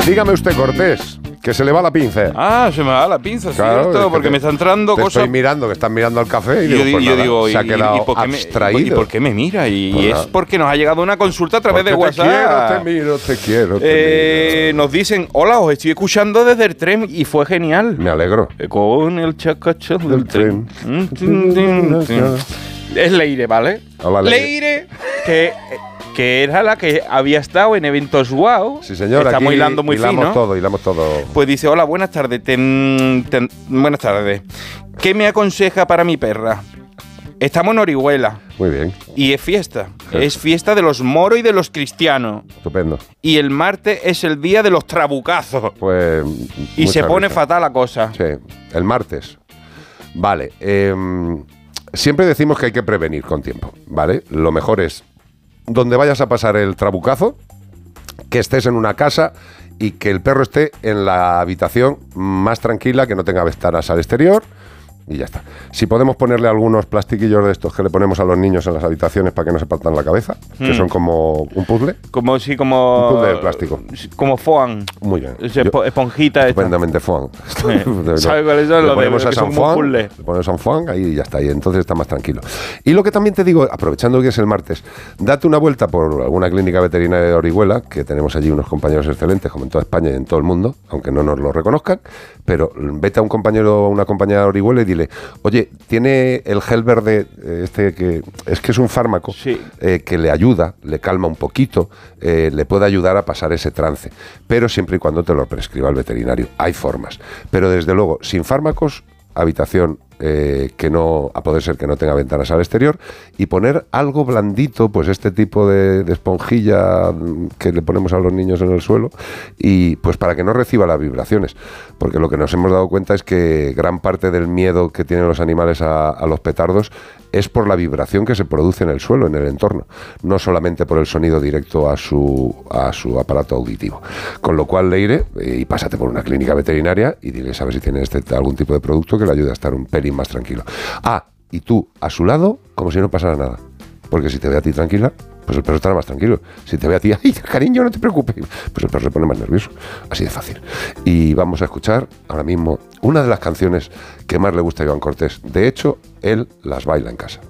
Dígame usted, Cortés, que se le va la pinza. Ah, se me va la pinza, Claro, ¿cierto? Porque me está entrando cosas... Estoy mirando, que están mirando al café y Yo digo, digo, se ha quedado abstraído. ¿Y por qué me mira? Y Pues es nada. porque nos ha llegado una consulta a través de WhatsApp. Te quiero. Nos dicen, hola, os estoy escuchando desde el tren y fue genial. Me alegro. Con el chacacho del Del tren. Es Leire, ¿vale? Hola, Leire. que era la que había estado en eventos wow. Sí, señor. Estamos aquí hilando muy fino. Hilamos todo. Pues dice, hola, buenas tardes. Buenas tardes. ¿Qué me aconseja para mi perra? Estamos en Orihuela Muy bien, y es fiesta. Sí. Es fiesta de los moros y de los cristianos. estupendo. Y el martes es el día de los trabucazos. Pues... Y se muchas pone gracias. fatal la cosa. Sí, el martes. Vale, siempre decimos que hay que prevenir con tiempo, ¿vale? Lo mejor es, donde vayas a pasar el trabucazo, que estés en una casa y que el perro esté en la habitación más tranquila, que no tenga ventanas al exterior, y ya está. Si podemos ponerle algunos plastiquillos de estos que le ponemos a los niños en las habitaciones para que no se partan la cabeza, que son como un puzzle. Como Un puzzle de plástico. Como foam. Muy bien. Esponjita esta. Estupendamente foam. ¿Sabes cuáles son? Le Lo ponemos de a que San son como Juan, puzzles. le ponemos a San Juan, ahí ya está, y entonces está más tranquilo. Y lo que también te digo, aprovechando que es el martes, date una vuelta por alguna clínica veterinaria de Orihuela, que tenemos allí unos compañeros excelentes, como en toda España y en todo el mundo, aunque no nos lo reconozcan, pero vete a un compañero o una compañera de Orihuela y dile, oye, tiene el gel verde, que es un fármaco, Sí. que le ayuda, le calma un poquito, le puede ayudar a pasar ese trance, pero siempre y cuando te lo prescriba el veterinario. Hay formas, pero desde luego, sin fármacos, habitación que no, a poder ser que no tenga ventanas al exterior, y poner algo blandito, pues este tipo de esponjilla que le ponemos a los niños en el suelo, y pues para que no reciba las vibraciones, porque lo que nos hemos dado cuenta es que gran parte del miedo que tienen los animales a los petardos es por la vibración que se produce en el suelo, en el entorno, no solamente por el sonido directo a su aparato auditivo. Con lo cual, Leire, y pásate por una clínica veterinaria y dile, ¿sabes si tiene algún tipo de producto que le ayude a estar un pelín más tranquilo? Ah, y tú a su lado, como si no pasara nada. Porque si te ve a ti tranquila, pues el perro estará más tranquilo. Si te ve a ti, ¡ay, cariño, no te preocupes!, pues el perro se pone más nervioso. Así de fácil. Y vamos a escuchar ahora mismo una de las canciones que más le gusta a Iván Cortés. De hecho, él las baila en casa.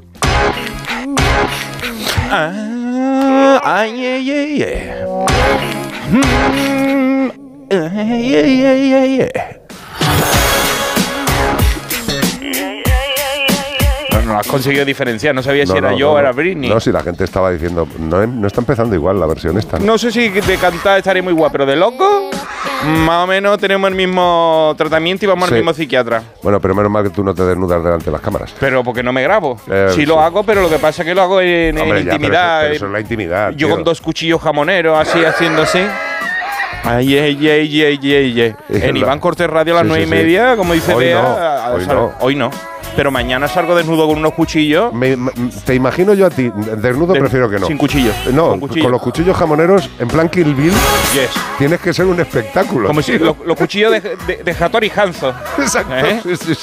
No has conseguido diferenciar, no sabía si era yo o era Britney. No, si la gente estaba diciendo, no está empezando igual la versión esta. No sé si de cantar estaría muy guay, pero de loco, más o menos tenemos el mismo tratamiento y vamos al Sí. mismo psiquiatra. Bueno, pero menos mal que tú no te desnudas delante de las cámaras. Pero porque no me grabo. Sí sí. lo hago, pero lo que pasa es que lo hago en Hombre, ya, intimidad. pero eso es la intimidad. Yo tío. con 2 cuchillos jamoneros, así, haciendo así. Ay. En Iván Cortés Radio a las Sí, 9:30, como dice Hoy Bea. no. Hoy no. Pero mañana salgo desnudo con unos cuchillos. Te imagino yo a ti, desnudo prefiero que no. Sin cuchillo. No, Con cuchillo. con los cuchillos jamoneros, en plan Kill Bill, Yes. tienes que ser un espectáculo. Como si tío. los cuchillos de Hattori Hanzo. Exacto, ¿Eh? sí.